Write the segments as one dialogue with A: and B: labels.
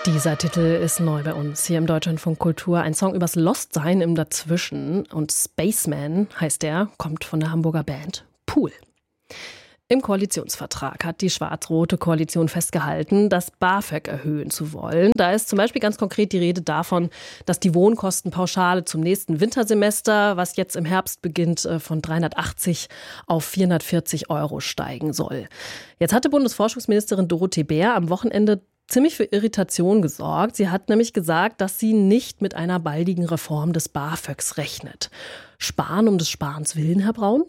A: Dieser Titel ist neu bei uns hier im Deutschlandfunk Kultur. Ein Song übers Lostsein im Dazwischen. Und Spaceman heißt der, kommt von der Hamburger Band Pool. Im Koalitionsvertrag hat die schwarz-rote Koalition festgehalten, das BAföG erhöhen zu wollen. Da ist zum Beispiel ganz konkret die Rede davon, dass die Wohnkostenpauschale zum nächsten Wintersemester, was jetzt im Herbst beginnt, von 380 auf 440 € steigen soll. Jetzt hatte Bundesforschungsministerin Dorothee Bär am Wochenende ziemlich für Irritation gesorgt. Sie hat nämlich gesagt, dass sie nicht mit einer baldigen Reform des BAföGs rechnet. Sparen um des Sparens willen, Herr Braun?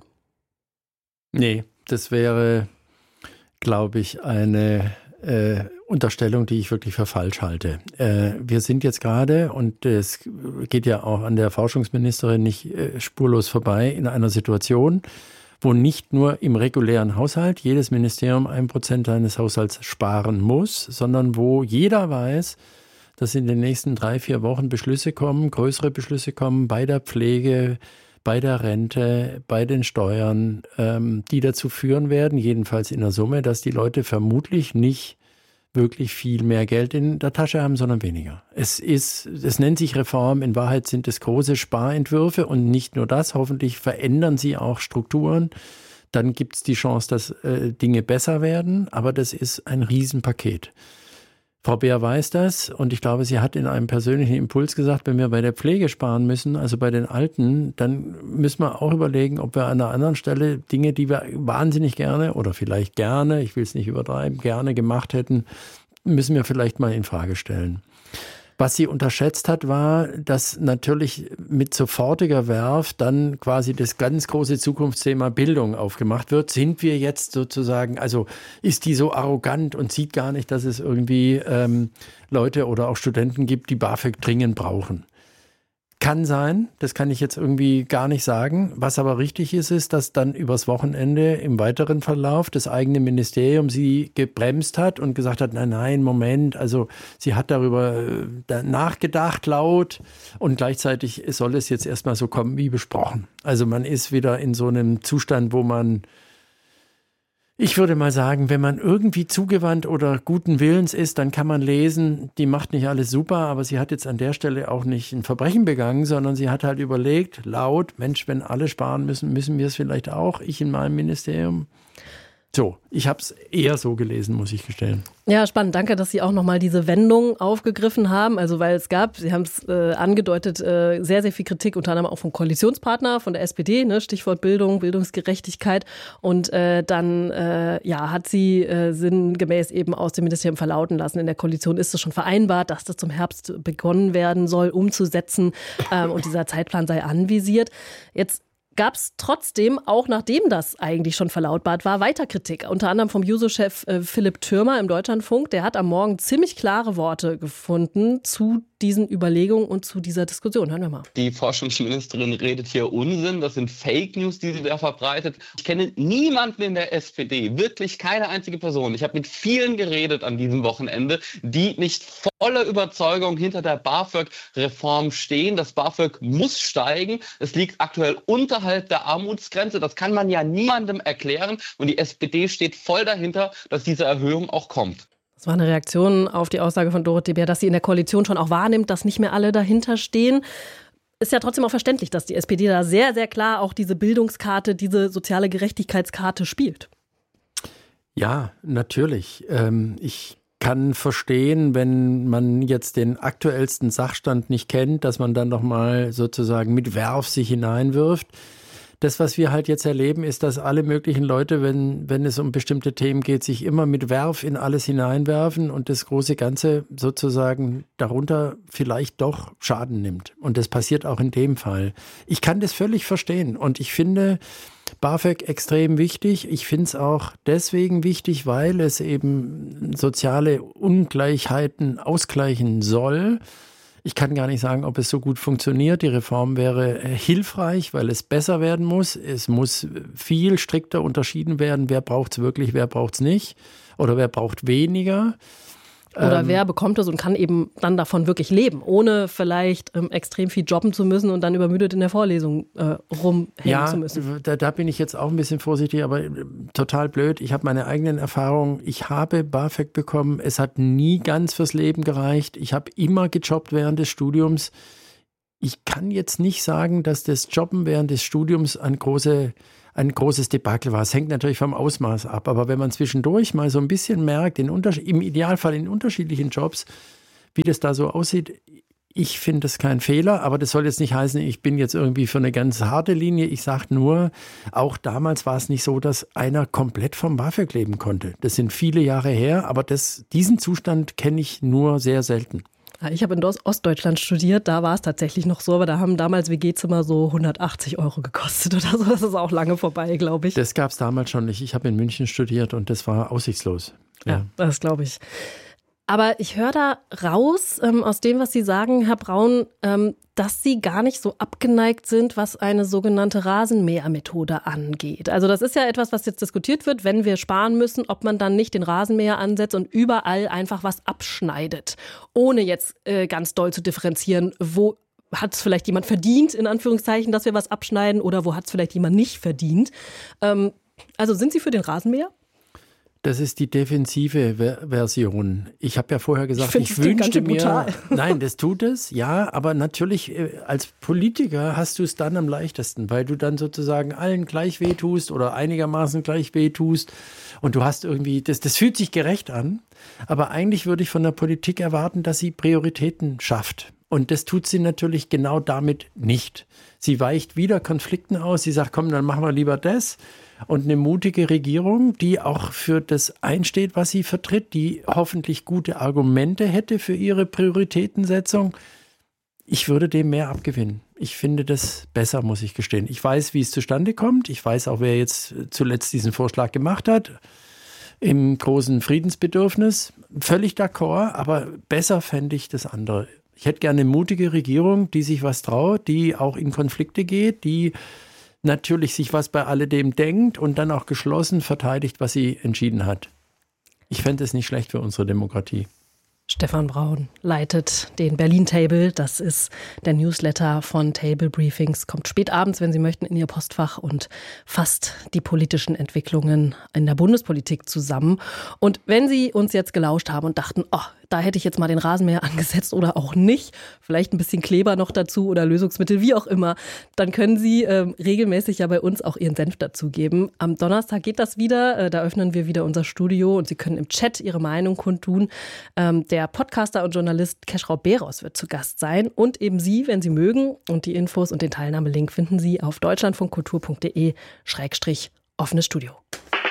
B: Nee, das wäre, glaube ich, eine Unterstellung, die ich wirklich für falsch halte. Wir sind jetzt gerade, und es geht ja auch an der Forschungsministerin nicht spurlos vorbei, in einer Situation, wo nicht nur im regulären Haushalt jedes Ministerium 1% seines Haushalts sparen muss, sondern wo jeder weiß, dass in den nächsten 3-4 Wochen Beschlüsse kommen, größere Beschlüsse kommen bei der Pflege, bei der Rente, bei den Steuern, die dazu führen werden, jedenfalls in der Summe, dass die Leute vermutlich nicht wirklich viel mehr Geld in der Tasche haben, sondern weniger. Es nennt sich Reform, in Wahrheit sind es große Sparentwürfe und nicht nur das, hoffentlich verändern sie auch Strukturen. Dann gibt es die Chance, dass Dinge besser werden, aber das ist ein Riesenpaket. Frau Beer weiß das und ich glaube, sie hat in einem persönlichen Impuls gesagt, wenn wir bei der Pflege sparen müssen, also bei den Alten, dann müssen wir auch überlegen, ob wir an einer anderen Stelle Dinge, die wir wahnsinnig gerne oder vielleicht gerne, ich will es nicht übertreiben, gerne gemacht hätten, müssen wir vielleicht mal in Frage stellen. Was sie unterschätzt hat, war, dass natürlich mit sofortiger Werf dann quasi das ganz große Zukunftsthema Bildung aufgemacht wird. Sind wir jetzt sozusagen, also ist die so arrogant und sieht gar nicht, dass es irgendwie Leute oder auch Studenten gibt, die BAföG dringend brauchen? Kann sein, das kann ich jetzt irgendwie gar nicht sagen. Was aber richtig ist, ist, dass dann übers Wochenende im weiteren Verlauf das eigene Ministerium sie gebremst hat und gesagt hat, nein, Moment, also sie hat darüber nachgedacht laut und gleichzeitig soll es jetzt erstmal so kommen wie besprochen. Also man ist wieder in so einem Zustand, wo man, ich würde mal sagen, wenn man irgendwie zugewandt oder guten Willens ist, dann kann man lesen, die macht nicht alles super, aber sie hat jetzt an der Stelle auch nicht ein Verbrechen begangen, sondern sie hat halt überlegt, laut, Mensch, wenn alle sparen müssen, müssen wir es vielleicht auch, ich in meinem Ministerium. So, ich habe es eher so gelesen, muss ich gestehen.
A: Ja, spannend. Danke, dass Sie auch nochmal diese Wendung aufgegriffen haben. Also weil es gab, Sie haben es angedeutet, sehr, sehr viel Kritik, unter anderem auch vom Koalitionspartner, von der SPD, ne? Stichwort Bildung, Bildungsgerechtigkeit. Und dann hat sie sinngemäß eben aus dem Ministerium verlauten lassen. In der Koalition ist es schon vereinbart, dass das zum Herbst begonnen werden soll, umzusetzen. Und dieser Zeitplan sei anvisiert. Jetzt gab es trotzdem, auch nachdem das eigentlich schon verlautbart war, weiter Kritik. Unter anderem vom Juso-Chef Philipp Thürmer im Deutschlandfunk. Der hat am Morgen ziemlich klare Worte gefunden zu diesen Überlegungen und zu dieser Diskussion. Hören wir mal.
C: Die Forschungsministerin redet hier Unsinn. Das sind Fake News, die sie da verbreitet. Ich kenne niemanden in der SPD, wirklich keine einzige Person. Ich habe mit vielen geredet an diesem Wochenende, die nicht voller Überzeugung hinter der BAföG-Reform stehen. Das BAföG muss steigen. Es liegt aktuell unterhalb der Armutsgrenze. Das kann man ja niemandem erklären. Und die SPD steht voll dahinter, dass diese Erhöhung auch kommt.
A: Das war eine Reaktion auf die Aussage von Dorothee Bär, dass sie in der Koalition schon auch wahrnimmt, dass nicht mehr alle dahinter stehen. Ist ja trotzdem auch verständlich, dass die SPD da sehr, sehr klar auch diese Bildungskarte, diese soziale Gerechtigkeitskarte spielt.
B: Ja, natürlich. Ich kann verstehen, wenn man jetzt den aktuellsten Sachstand nicht kennt, dass man dann nochmal sozusagen mit Werf sich hineinwirft. Das, was wir halt jetzt erleben, ist, dass alle möglichen Leute, wenn es um bestimmte Themen geht, sich immer mit Werf in alles hineinwerfen und das große Ganze sozusagen darunter vielleicht doch Schaden nimmt. Und das passiert auch in dem Fall. Ich kann das völlig verstehen und ich finde BAföG extrem wichtig. Ich finde es auch deswegen wichtig, weil es eben soziale Ungleichheiten ausgleichen soll. Ich kann gar nicht sagen, ob es so gut funktioniert. Die Reform wäre hilfreich, weil es besser werden muss. Es muss viel strikter unterschieden werden, wer braucht es wirklich, wer braucht es nicht oder wer braucht weniger.
A: Oder wer bekommt es und kann eben dann davon wirklich leben, ohne vielleicht extrem viel jobben zu müssen und dann übermüdet in der Vorlesung rumhängen zu müssen?
B: Ja, da bin ich jetzt auch ein bisschen vorsichtig, aber total blöd. Ich habe meine eigenen Erfahrungen. Ich habe BAföG bekommen. Es hat nie ganz fürs Leben gereicht. Ich habe immer gejobbt während des Studiums. Ich kann jetzt nicht sagen, dass das Jobben während des Studiums ein großes Debakel war. Es hängt natürlich vom Ausmaß ab. Aber wenn man zwischendurch mal so ein bisschen merkt, im Idealfall in unterschiedlichen Jobs, wie das da so aussieht, ich finde das kein Fehler. Aber das soll jetzt nicht heißen, ich bin jetzt irgendwie für eine ganz harte Linie. Ich sage nur, auch damals war es nicht so, dass einer komplett vom BAföG leben konnte. Das sind viele Jahre her, aber diesen Zustand kenne ich nur sehr selten.
A: Ich habe in Ostdeutschland studiert, da war es tatsächlich noch so, aber da haben damals WG-Zimmer so 180 € gekostet oder so. Das ist auch lange vorbei, glaube ich.
B: Das gab es damals schon nicht. Ich habe in München studiert und das war aussichtslos.
A: Ja, das glaube ich. Aber ich höre da raus aus dem, was Sie sagen, Herr Braun, dass Sie gar nicht so abgeneigt sind, was eine sogenannte Rasenmähermethode angeht. Also das ist ja etwas, was jetzt diskutiert wird, wenn wir sparen müssen, ob man dann nicht den Rasenmäher ansetzt und überall einfach was abschneidet, ohne jetzt ganz doll zu differenzieren, wo hat es vielleicht jemand verdient, in Anführungszeichen, dass wir was abschneiden, oder wo hat es vielleicht jemand nicht verdient. Also sind Sie für den Rasenmäher?
B: Das ist die defensive Version. Ich habe ja vorher gesagt, ich wünschte mir... Nein, das tut es, ja, aber natürlich als Politiker hast du es dann am leichtesten, weil du dann sozusagen allen gleich wehtust oder einigermaßen gleich wehtust und du hast irgendwie, das fühlt sich gerecht an, aber eigentlich würde ich von der Politik erwarten, dass sie Prioritäten schafft. Und das tut sie natürlich genau damit nicht. Sie weicht wieder Konflikten aus, sie sagt, komm, dann machen wir lieber das. Und eine mutige Regierung, die auch für das einsteht, was sie vertritt, die hoffentlich gute Argumente hätte für ihre Prioritätensetzung, ich würde dem mehr abgewinnen. Ich finde das besser, muss ich gestehen. Ich weiß, wie es zustande kommt. Ich weiß auch, wer jetzt zuletzt diesen Vorschlag gemacht hat, im großen Friedensbedürfnis. Völlig d'accord, aber besser fände ich das andere. Ich hätte gerne eine mutige Regierung, die sich was traut, die auch in Konflikte geht, die natürlich sich was bei alledem denkt und dann auch geschlossen verteidigt, was sie entschieden hat. Ich fände es nicht schlecht für unsere Demokratie.
A: Stefan Braun leitet den Berlin Table. Das ist der Newsletter von Table Briefings. Kommt spät abends, wenn Sie möchten, in Ihr Postfach und fasst die politischen Entwicklungen in der Bundespolitik zusammen. Und wenn Sie uns jetzt gelauscht haben und dachten, da hätte ich jetzt mal den Rasenmäher angesetzt oder auch nicht, vielleicht ein bisschen Kleber noch dazu oder Lösungsmittel, wie auch immer, dann können Sie regelmäßig ja bei uns auch Ihren Senf dazugeben. Am Donnerstag geht das wieder, da öffnen wir wieder unser Studio und Sie können im Chat Ihre Meinung kundtun. Der Podcaster und Journalist Keschrau Beros wird zu Gast sein und eben Sie, wenn Sie mögen. Und die Infos und den Teilnahmelink finden Sie auf deutschlandfunkkultur.de/offenes Studio.